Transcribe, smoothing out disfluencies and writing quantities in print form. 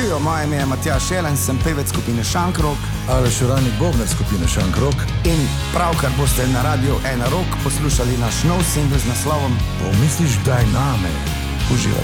Živijo, moje ime je Matjaž Šelen, sem pevec skupine Šankrok. Aleš Uranik, bobnar skupine Šankrok. In pravkar boste na radiju Ena Rock poslušali naš nov singl z naslovom Pomisliš, daj name. Uživajte.